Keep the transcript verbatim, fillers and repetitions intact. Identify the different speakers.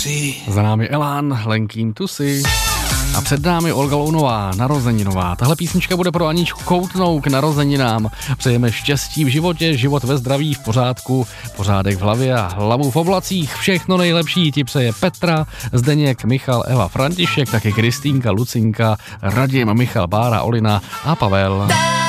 Speaker 1: Za námi Elán, Lenkým Tusy. A před námi Olga Lounová, narozeninová. Tahle písnička bude pro Aničku Koutnou k narozeninám. Přejeme štěstí v životě, život ve zdraví, v pořádku, pořádek v hlavě a hlavu v oblacích. Všechno nejlepší ti přeje Petra, Zdeněk, Michal, Eva, František, taky Kristýnka, Lucinka, Radim, Michal, Bára, Olina a Pavel.